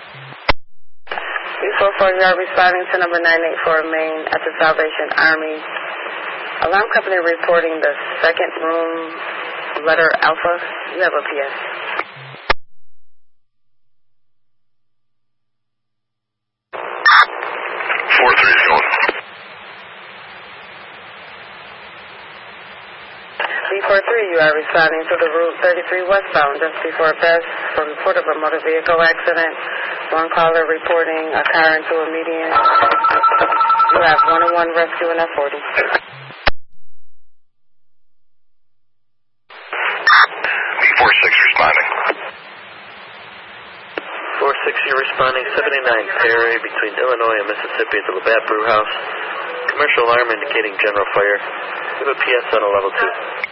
344, you are responding to number 984 Main at the Salvation Army. Alarm company reporting the second room, letter Alpha. You have a PS. 4-3 is going. B43, you are responding to the Route 33 westbound just before Best for report of a motor vehicle accident. One caller reporting a car into a median. You have 101 rescue and F40. B46 responding. 460 responding, 79 Perry between Illinois and Mississippi at the Labatt Brew House. Commercial alarm indicating general fire. We have a PS on a level 2.